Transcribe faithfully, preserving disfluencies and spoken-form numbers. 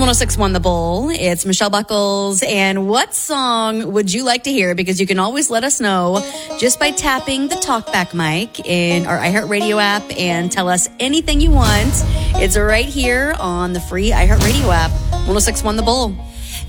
oh six point one The Bull. It's Michelle Buckles. And what song would you like to hear? Because you can always let us know just by tapping the talkback mic in our iHeartRadio app and tell us anything you want. It's right here on the free iHeartRadio app. one oh six point one The Bull.